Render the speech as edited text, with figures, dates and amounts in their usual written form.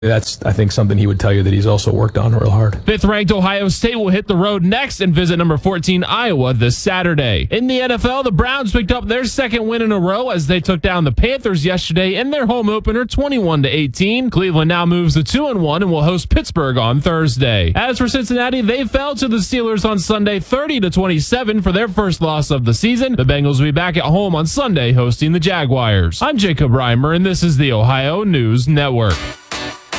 That's, I think, something he would tell you that he's also worked on real hard. Fifth-ranked Ohio State will hit the road next and visit number 14 Iowa this Saturday. In the NFL, the Browns picked up their second win in a row as they took down the Panthers yesterday in their home opener 21-18. Cleveland now moves to 2-1 and will host Pittsburgh on Thursday. As for Cincinnati, they fell to the Steelers on Sunday 30-27 for their first loss of the season. The Bengals will be back at home on Sunday hosting the Jaguars. I'm Jacob Reimer, and this is the Ohio News Network.